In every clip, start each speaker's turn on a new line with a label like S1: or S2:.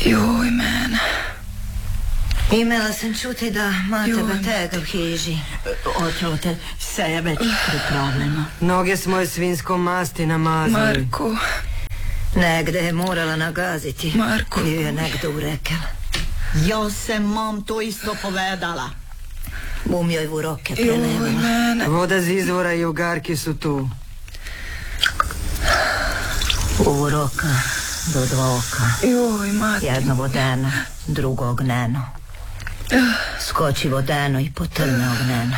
S1: Joj, mene.
S2: Imela sam čuti da ma tebe tega v hiži.
S3: Otrote, vse je več pripravljeno.
S4: Noge smo je svinsko masti namazali.
S1: Marko.
S2: Negde je morala nagaziti.
S1: Marko.
S2: Ili je nekdo urekel.
S3: Jaz sem mam to isto povedala.
S2: Bom joj v roke
S1: Joj,
S2: prelevala.
S1: mene.
S4: Voda z izvora i ugarki su tu.
S2: U roka do 2 oka.
S1: Joj, mati.
S2: Jedno vodeno, drugo ogneno. Skoči vodeno i potrne ogneno.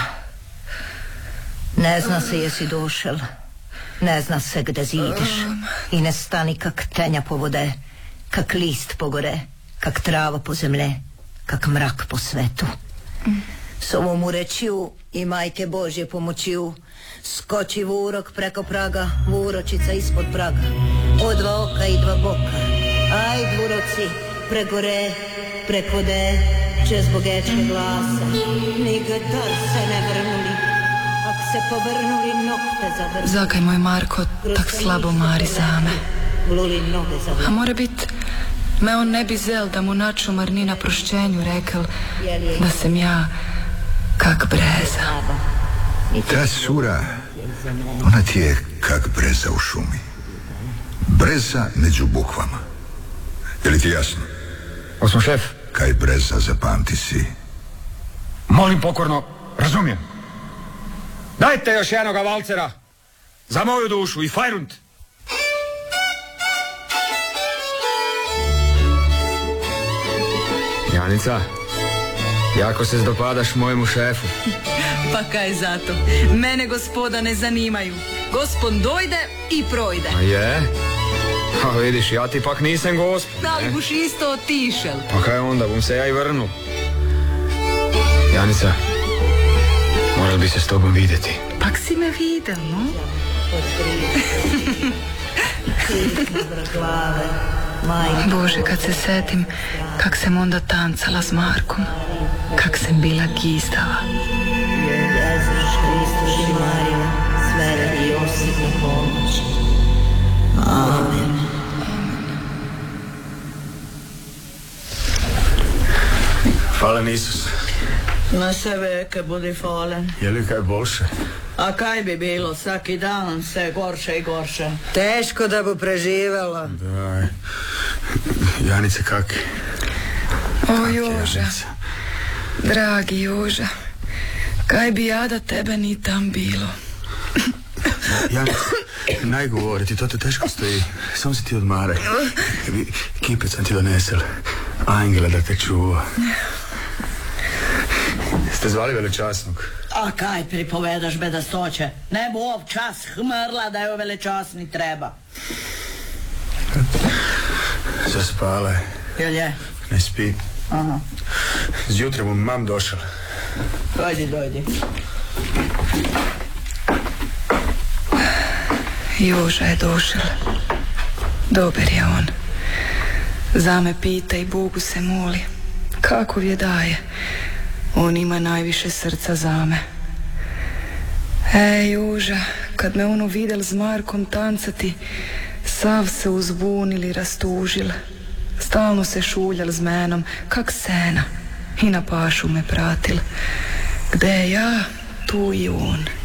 S2: Ne zna se jesi došel. Ne zna se gde zideš. I ne stani kak tenja po vode, kak list po gore, kak trava po zemlje, kak mrak po svetu. S ovom urečiju i majke Božje pomoćiju skoči v urok preko praga, v uročica ispod praga. O 2 oka i 2 boka. Aj dvuroci, pregore, prek vode, čez bogečke glasa. Nikdar se ne vrnuli, ak se povrnuli nokte zavrnuli.
S1: Zakaj moj Marko tak slabo mari za me?
S2: Vluli noge
S1: A
S2: zavrnuli.
S1: mora bit, me on ne bi zel da mu načumar ni na prošćenju rekel da sam ja kak breza.
S5: Ta sura, ona ti je kak breza u šumi. Breza među bukvama. Je li ti jasno?
S6: Osmo šef.
S5: Kaj breza zapamti si.
S6: Molim pokorno, razumijem. Dajte još jednoga valcera. Za moju dušu i fajrunt. Janica, jako se zdopadaš mojemu šefu.
S7: Pa kaj zato? Mene gospoda ne zanimaju. Gospod dojde i projde.
S6: A je? A vidiš, ja ti pak nisam gospod.
S7: Da li buš isto otišel?
S6: Pa kaj onda, bom se ja i vrnu. Janica, moral bi se s tobom vidjeti.
S7: Pak si me videl, no?
S1: Bože, kad se setim kak sam onda tancala s Markom, kak sam bila gizdava.
S2: Jezuš Hristus i Marija, sve radi Josipa pomoć. Amen.
S8: Hvala Isus.
S3: Na sve veke budi falen.
S8: Je li kaj boljše?
S3: A kaj bi bilo, svaki dan sve gorše i gorše.
S4: Teško da bu preživela.
S8: Da. Janice, kak?
S1: O Joža, dragi Joža, kaj bi ja da tebe ni tam bilo.
S8: Janice, naj govoriti, to te teško stoji. Samo se ti odmaraj. Kipec sam ti donesel. Angela da te čuva. Ste zvali velečasnog?
S3: A kaj pripovedaš bedastoće? Ne bu ov čas hmrla da joj velečasni treba.
S8: Zaspala je.
S3: Jel je?
S8: Ne spi.
S3: Aha.
S8: Zjutra mu mam došel.
S3: Dojdi.
S1: Joža je došel. Dober je on. Za me pita i Bogu se moli. Kako je daje? On ima najviše srca za me. Joža, kad me ono videl s Markom tancati, sav se uzbunil i rastužil. Stalno se šuljal s menom, kak sena. I na pašu me pratil. Gde ja, tu i on.